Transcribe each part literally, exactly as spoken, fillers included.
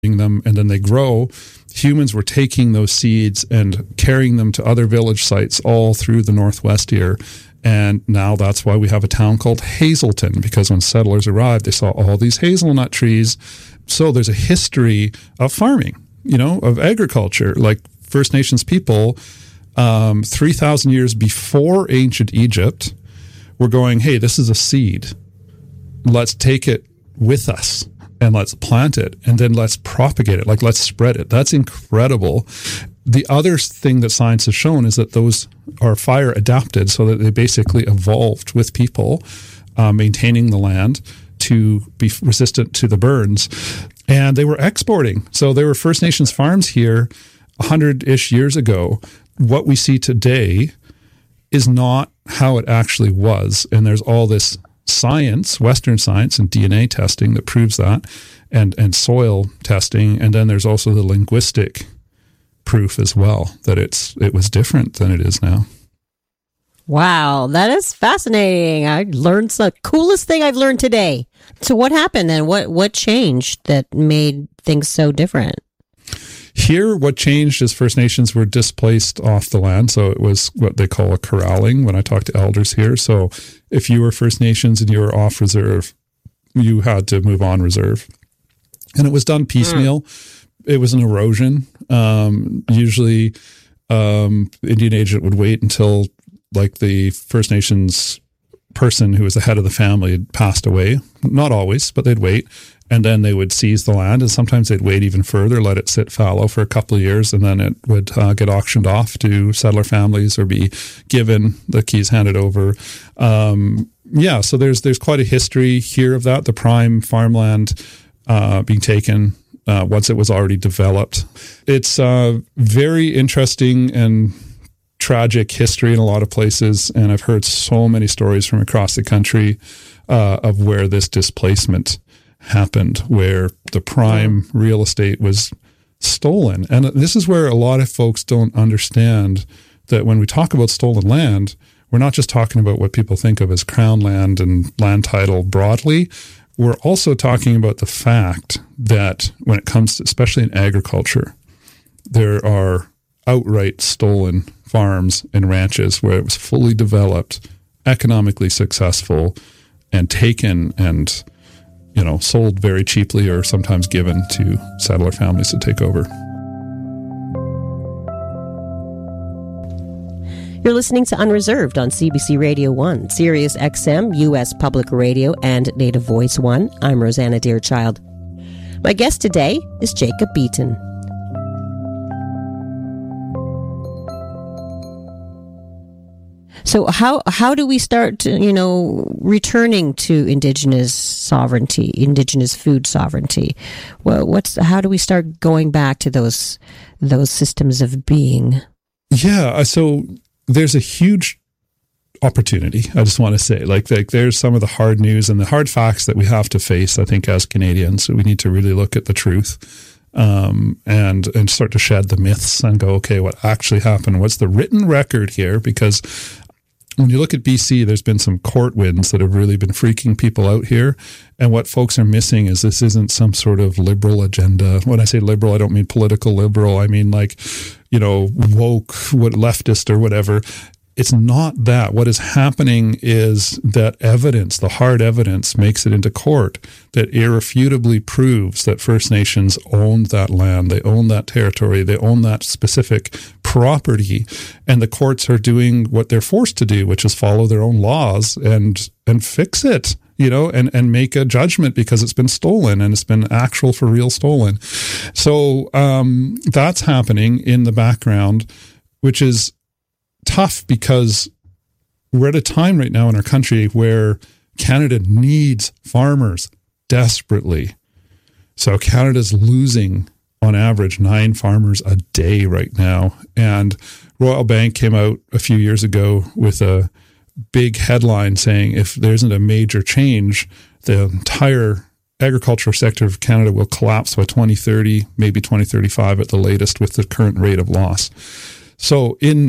them, and then they grow. Humans were taking those seeds and carrying them to other village sites all through the Northwest here. And now that's why we have a town called Hazelton, because when settlers arrived, they saw all these hazelnut trees. So there's a history of farming, you know, of agriculture. Like First Nations people, um, three thousand years before ancient Egypt, were going, hey, this is a seed. Let's take it with us and let's plant it, and then let's propagate it. Like, let's spread it. That's incredible. The other thing that science has shown is that those are fire adapted, so that they basically evolved with people uh, maintaining the land to be resistant to the burns. And they were exporting. So there were First Nations farms here one hundred-ish years ago. What we see today is not how it actually was. And there's all this science, Western science and D N A testing that proves that, and, and soil testing. And then there's also the linguistic proof as well that it's it was different than it is now. Wow, that is fascinating. I learned the coolest thing I've learned today. So what happened then? What what changed that made things so different? Here, what changed is First Nations were displaced off the land. So it was what they call a corralling when I talk to elders here. So if you were First Nations and you were off reserve, you had to move on reserve. And it was done piecemeal. Mm. It was an erosion. Um, usually, um, the Indian agent would wait until like the First Nations person who was the head of the family had passed away. Not always, but they'd wait. And then they would seize the land, and sometimes they'd wait even further, let it sit fallow for a couple of years, and then it would uh, get auctioned off to settler families or be given, the keys handed over. Um, yeah, so there's there's quite a history here of that, the prime farmland uh, being taken uh, once it was already developed. It's uh, very interesting and tragic history in a lot of places, and I've heard so many stories from across the country uh, of where this displacement happened, where the prime real estate was stolen. And this is where a lot of folks don't understand that when we talk about stolen land, we're not just talking about what people think of as crown land and land title broadly. We're also talking about the fact that when it comes to, especially in agriculture, there are outright stolen farms and ranches where it was fully developed, economically successful, and taken and you know, sold very cheaply or sometimes given to settler families to take over. You're listening to Unreserved on C B C Radio one, Sirius X M, U S Public Radio, and Native Voice one. I'm Rosanna Deerchild. My guest today is Jacob Beaton. So how how do we start, you know, returning to Indigenous sovereignty, Indigenous food sovereignty? Well, what's how do we start going back to those those systems of being? Yeah, so there's a huge opportunity. I just want to say, like, like there's some of the hard news and the hard facts that we have to face. I think as Canadians, we need to really look at the truth. Um, and, and start to shed the myths and go, okay, what actually happened? What's the written record here? Because when you look at B C, there's been some court wins that have really been freaking people out here. And what folks are missing is this isn't some sort of liberal agenda. When I say liberal, I don't mean political liberal. I mean like, you know, woke, what leftist or whatever. It's not that. What is happening is that evidence, the hard evidence, makes it into court that irrefutably proves that First Nations owned that land, they own that territory, they own that specific property, and the courts are doing what they're forced to do, which is follow their own laws and and fix it, you know, and, and make a judgment because it's been stolen and it's been actual for real stolen. So um, that's happening in the background, which is tough because we're at a time right now in our country where Canada needs farmers desperately. So Canada's losing on average nine farmers a day right now. And Royal Bank came out a few years ago with a big headline saying if there isn't a major change, the entire agricultural sector of Canada will collapse by twenty thirty, maybe twenty thirty-five at the latest with the current rate of loss. So in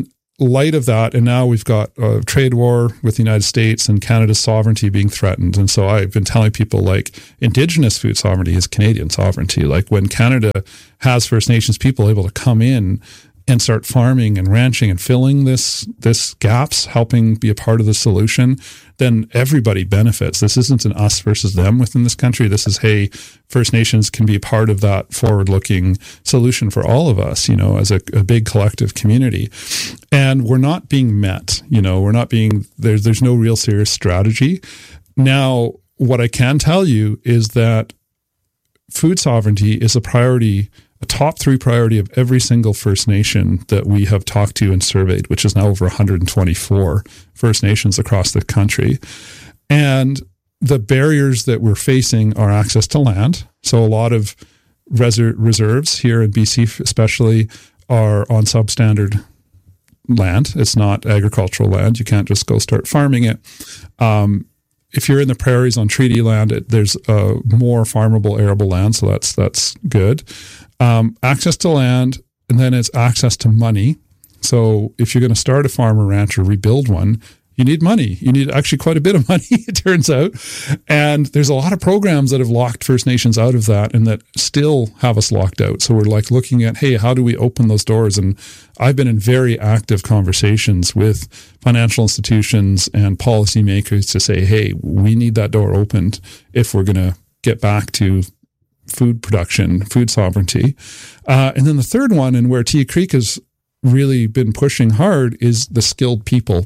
light of that, and now we've got a trade war with the United States and Canada's sovereignty being threatened. And so I've been telling people, like, Indigenous food sovereignty is Canadian sovereignty. Like, when Canada has First Nations people able to come in and start farming and ranching and filling this this gaps, helping be a part of the solution, then everybody benefits. This isn't an us versus them within this country. This is, hey, First Nations can be part of that forward-looking solution for all of us, you know, as a, a big collective community. And we're not being met, you know, we're not being, there's, there's no real serious strategy. Now, what I can tell you is that food sovereignty is a priority, a top three priority of every single First Nation that we have talked to and surveyed, which is now over one hundred twenty-four First Nations across the country. And the barriers that we're facing are access to land. So a lot of reser- reserves here in B C especially are on substandard land. It's not agricultural land. You can't just go start farming it. Um, If you're in the prairies on treaty land, it, there's uh, more farmable, arable land, so that's that's good. Um, access to land, and then it's access to money. So if you're going to start a farm or ranch or rebuild one, you need money. You need actually quite a bit of money, it turns out. And there's a lot of programs that have locked First Nations out of that and that still have us locked out. So we're like looking at, hey, how do we open those doors? And I've been in very active conversations with financial institutions and policymakers to say, hey, we need that door opened if we're going to get back to food production, food sovereignty. Uh, and then the third one, and where Tea Creek has really been pushing hard, is the skilled people.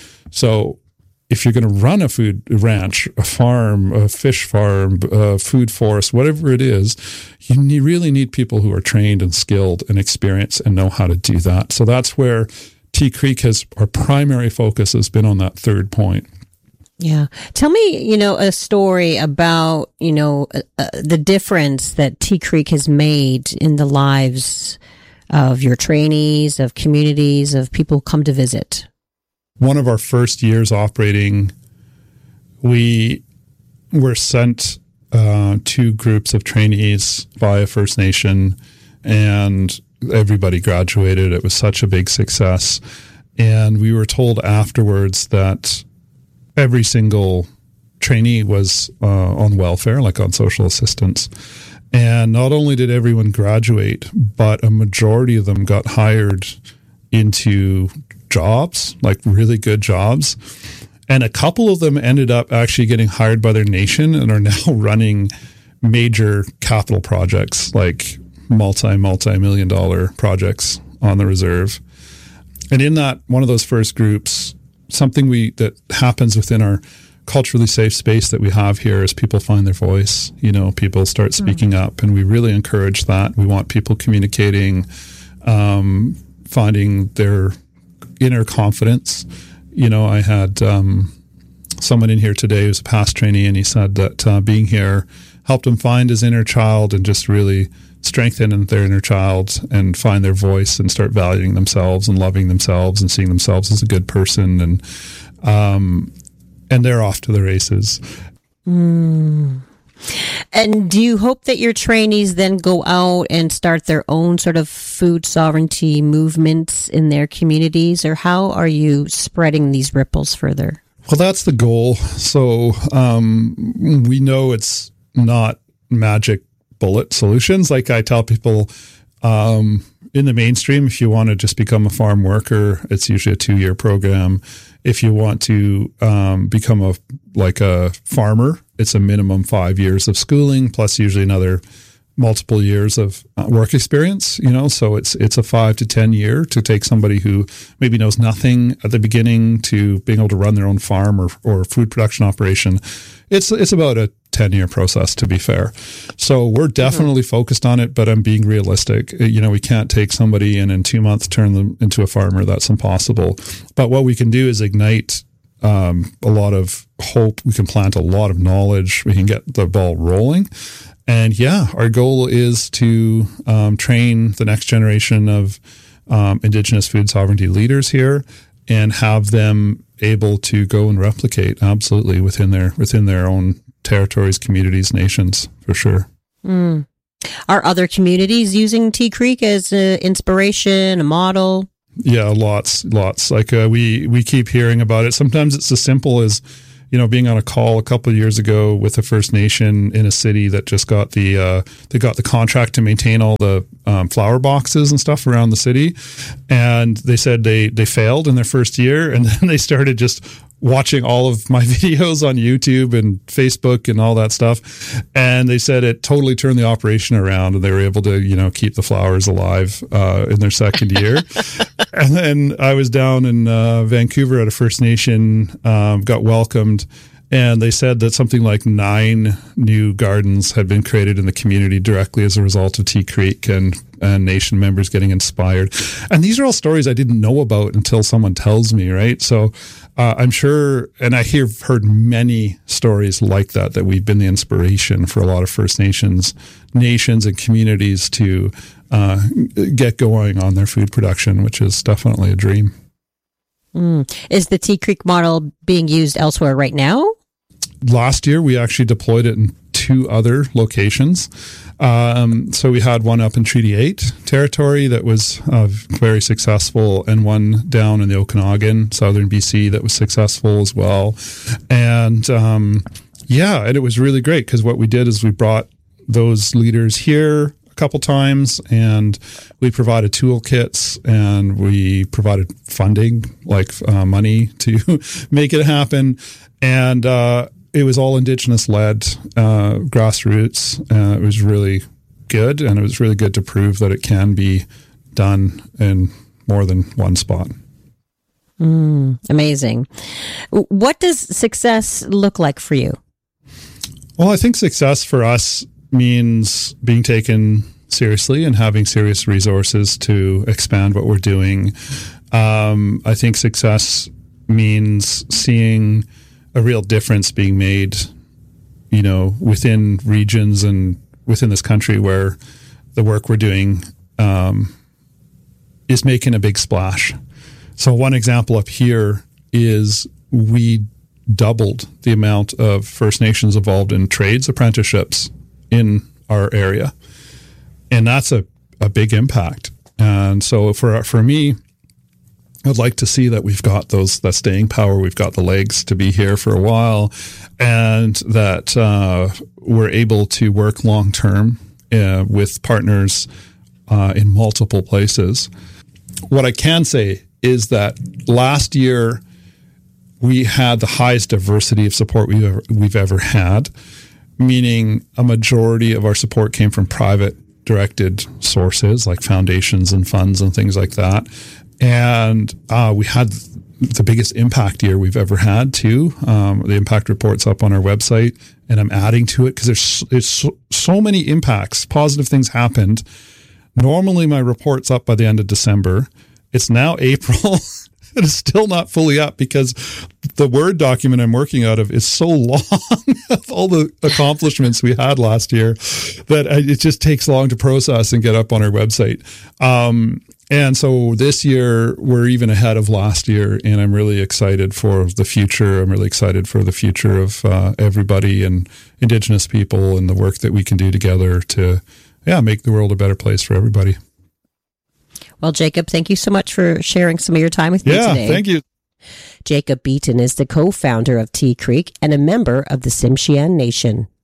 So if you're going to run a food ranch, a farm, a fish farm, a food forest, whatever it is, you need, really need people who are trained and skilled and experienced and know how to do that. So that's where Tea Creek has, our primary focus has been on that third point. Yeah. Tell me, you know, a story about, you know, uh, the difference that Tea Creek has made in the lives of your trainees, of communities, of people who come to visit. One of our first years operating, we were sent uh, two groups of trainees by a First Nation, and everybody graduated. It was such a big success. And we were told afterwards that every single trainee was uh, on welfare, like on social assistance. And not only did everyone graduate, but a majority of them got hired into jobs, like really good jobs. And a couple of them ended up actually getting hired by their nation and are now running major capital projects, like multi, multi-million dollar projects on the reserve. And in that, one of those first groups, something we that happens within our culturally safe space that we have here is people find their voice. You know, people start speaking mm. up, and we really encourage that. We want people communicating, um, finding their inner confidence. You know, I had um, someone in here today who's a past trainee, and he said that uh, being here helped him find his inner child and just really strengthen their inner child and find their voice and start valuing themselves and loving themselves and seeing themselves as a good person. And um, and they're off to the races. Mm. And do you hope that your trainees then go out and start their own sort of food sovereignty movements in their communities, or how are you spreading these ripples further? Well, that's the goal. So um, we know it's not magic bullet solutions. Like I tell people um, in the mainstream, if you want to just become a farm worker, it's usually a two-year program. If you want to um, become a like a farmer, it's a minimum five years of schooling plus usually another multiple years of uh, work experience. You know, so it's it's a five to ten year to take somebody who maybe knows nothing at the beginning to being able to run their own farm or or food production operation. It's it's about a ten year process, to be fair. So we're definitely mm-hmm. focused on it, but I'm being realistic. You know, we can't take somebody and in two months turn them into a farmer. That's impossible. But what we can do is ignite um, a lot of hope. We can plant a lot of knowledge. We can get the ball rolling. And yeah, our goal is to um, train the next generation of um, Indigenous food sovereignty leaders here and have them able to go and replicate absolutely within their within their own territories, communities, nations, for sure. Mm. Are other communities using Tea Creek as an inspiration, a model? Yeah, lots, lots. Like uh, we we keep hearing about it. Sometimes it's as simple as, you know, being on a call a couple of years ago with a First Nation in a city that just got the uh, they got the contract to maintain all the um, flower boxes and stuff around the city, and they said they they failed in their first year, and then they started just watching all of my videos on YouTube and Facebook and all that stuff, and they said it totally turned the operation around, and they were able to, you know, keep the flowers alive uh, in their second year. And then I was down in uh, Vancouver at a First Nation, um, got welcomed, and they said that something like nine new gardens had been created in the community directly as a result of Tea Creek and, and Nation members getting inspired. And these are all stories I didn't know about until someone tells me, right? So uh, I'm sure, and I hear heard many stories like that, that we've been the inspiration for a lot of First Nations, nations and communities to uh, get going on their food production, which is definitely a dream. Mm. Is the Tea Creek model being used elsewhere right now? Last year, we actually deployed it in two other locations. Um, so we had one up in Treaty eight territory that was uh, very successful, and one down in the Okanagan, southern B C, that was successful as well. And um, yeah, and it was really great because what we did is we brought those leaders here a couple times, and we provided toolkits, and we provided funding, like uh, money to make it happen. And uh, it was all Indigenous-led, uh, grassroots. Uh, it was really good, and it was really good to prove that it can be done in more than one spot. Mm, amazing. What does success look like for you? Well, I think success for us means being taken seriously and having serious resources to expand what we're doing. Um, I think success means seeing a real difference being made, you know, within regions and within this country where the work we're doing um, is making a big splash. So one example up here is we doubled the amount of First Nations involved in trades apprenticeships in our area. And that's a, a big impact. And so for for me, I'd like to see that we've got those that staying power, we've got the legs to be here for a while, and that uh, we're able to work long term uh, with partners uh, in multiple places. What I can say is that last year we had the highest diversity of support we've ever, we've ever had, meaning a majority of our support came from private directed sources like foundations and funds and things like that. And uh, we had the biggest impact year we've ever had too. Um, the impact report's up on our website, and I'm adding to it because there's, there's so, so many impacts. Positive things happened. Normally my report's up by the end of December. It's now April. It is still not fully up because the Word document I'm working out of is so long of all the accomplishments we had last year that it just takes long to process and get up on our website. Um, and so this year we're even ahead of last year, and I'm really excited for the future. I'm really excited for the future of uh, everybody and Indigenous people and the work that we can do together to, yeah, make the world a better place for everybody. Well, Jacob, thank you so much for sharing some of your time with yeah, me today. Yeah, thank you. Jacob Beaton is the co-founder of Tea Creek and a member of the Tsimshian Nation.